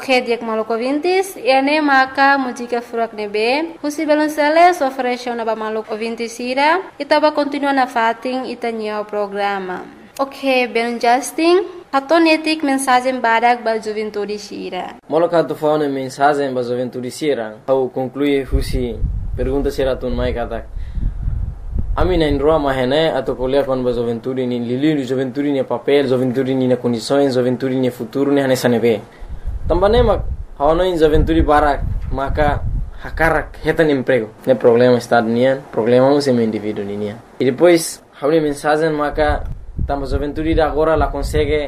Ok, diak maluco vintis, ene maka música furak nebe, husi belonceles oferece na ba maluco vintis ira, itaba continua na fating itanya o programa. Ok, ben Justin, hatonetik mensagem badak ba juventude sira. Maluco tu fauna mensagem ba juventude sira, au conclui husi pergunta sira tun mai katak. Ami na indroa mahene atau kuliah kon ba juventude ni lili juventude ni papel, juventude ni na condições, juventude ni futuro ni hane sanebe. Tambane mak hawano in juventude barak maka hakarak hetan emprego. Ne problema estado nian, problema um sem indivíduo nian. E depois hawni mensagem maka tamba juventude da agora la consegue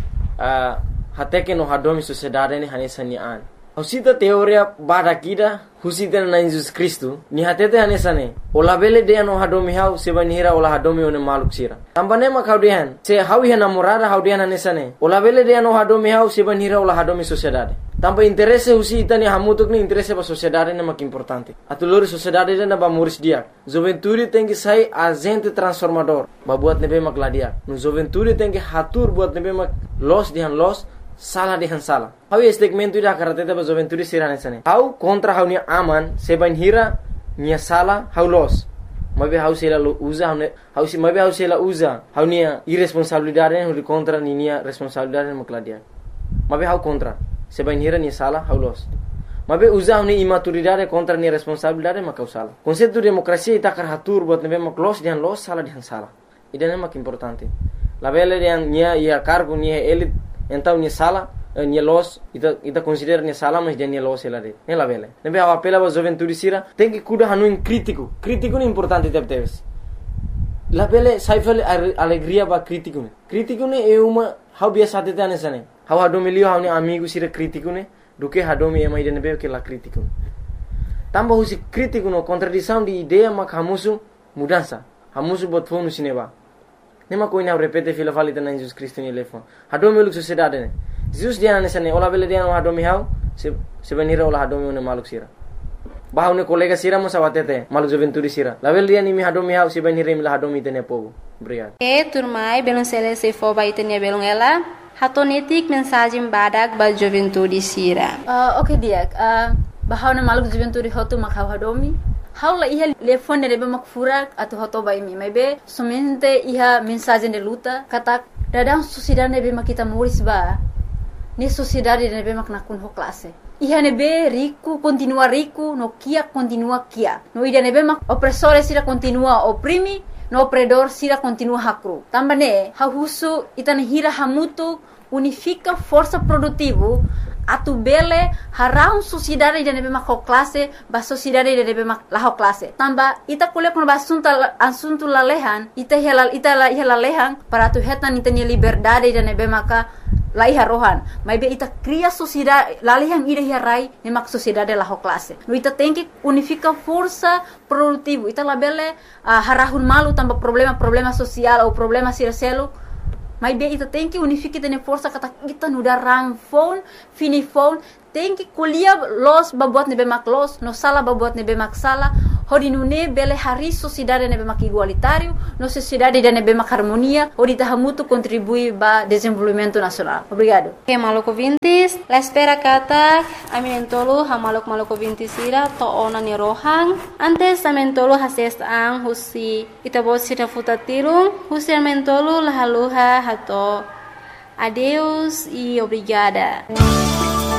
hateke no hadomi sociedade ni hane sanian. Husita teoria badakida husita na Jesus Cristo ni hatete hanesane ola bele de no hadomi hau sebanira ola hadomi one maluk sira tambane ma kaudian se hawi hana morada haudian hanesane ola bele de no hadomi hau sebanira ola hadomi sociedade tamba interesse husita ni hamutuk ni interesse ba sociedade na mak importante atulori sociedade na ba muris dia juventude tem que sai agente transformador ba buat nebe mak ladia no juventude tem que hatur buat nebe mak los dihan los salah dihan salah. Hau segmento ida karate ba juventude sirane sane. Hau kontra hau ni aman seban hira nia salah hau los. Mabe hau sela lo usa hau si mabe hau sela usa. Hau nia irresponsabilidade hau kontra ni nia responsabilidade makladia. Mabe hau kontra seban hira nia salah hau los. Mabe usa hau ni imaturidade kontra nia responsabilidade makau salah. Konsepto demokrasia ita karatur buat nebe mak los dihan los salah dihan salah. Ida mak importante. La bele dihan nia ia cargo nia elit então ni sala ni los ita considera ni sala mas dia ni los ela de ela vele nebe a apela ba juventude sira tem que cuidar hanu in crítico ni importante teves la vele saifel alegria ba crítico ni é uma how biasa tete anesane how hadomi lio how ni amigo sira crítico ne do que hadomi e mai de nebe que la crítico tamba husi crítico no contradição de ideia mak hamusu mudança hamusu bot fonu sineba nema ko ina repete fila falita na Jesus Cristo ni lefon hadomi luk sociedade ne Jesus dia na sene ola bele dia no hadomi hau se benira ola hadomi ne maluk sira bahau ne kolega sira mo sawatete maluk juventude sira la bele dia ni mi hadomi hau se benira mi la hadomi tene pogo obrigado turmai belon sele se fo ba itene belon ela hatonetik mensagem badak ba juventude sira. Ok diak bahau na maluk juventude hotu mak hau hadomi Haula iha telefone rebe mak furak atau hoto bai mi maybe somente iha mensagem de luta katak dadang sociedade nebe mak kita muris ba ni sociedade nebe mak nakun ho classe iha nebe rico continua rico no kia continua kia no ida nebe mak opressore sira continua oprimi no opredor sira continua hakru tambane hahusu itana hira hamutu unifica força produtivo atu bele harau sociedade de nebe mak classe ba sociedade de nebe mak la classe tamba ita kuliah kun ba asunto lalehan ita lalehan para tu hetan ita ni liberdade de nebe maka lai harohan mai be ita cria sociedade lalehan ida hirai ne mak sociedade la classe no ita tem que unifica força produtivo ita la bele harahun malu tamba problema social ou problema sircelo mas bem, ita tem que unificar tene força kata kita nuda rang phone, fini phone, tem que colher los babuat nebe mak los, no sala babuat nebe mak sala, hodi nune bele hari sociedade nebe mak igualitário, no sociedade de nebe mak harmonia, hodi tahamutu contribui ba desenvolvimento nacional. Obrigado. Okay, maluco vintis, la espera kata, aminentolo ha maluco vintis ira to ona ni rohang, antes amentolo hases ang husi itabot sira futatirung, husi amentolo lahaluha hato. Adeus e obrigada.